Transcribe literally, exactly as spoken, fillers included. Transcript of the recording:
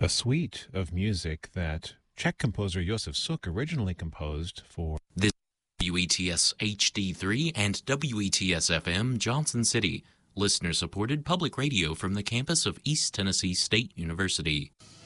a suite of music that Czech composer Josef Suk originally composed for This W E T S H D three and W E T S F M Johnson City, listener-supported public radio from the campus of East Tennessee State University.